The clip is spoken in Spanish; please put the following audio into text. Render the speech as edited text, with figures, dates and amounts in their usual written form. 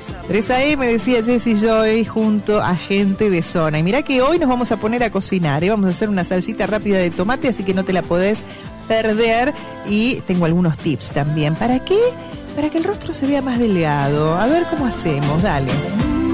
3 AM, decía Jessie Joy, junto a gente de zona. Y mirá que hoy nos vamos a poner a cocinar, ¿eh? Vamos a hacer una salsita rápida de tomate, así que no te la podés perder. Y tengo algunos tips también. ¿Para qué? Para que el rostro se vea más delgado. A ver cómo hacemos, dale.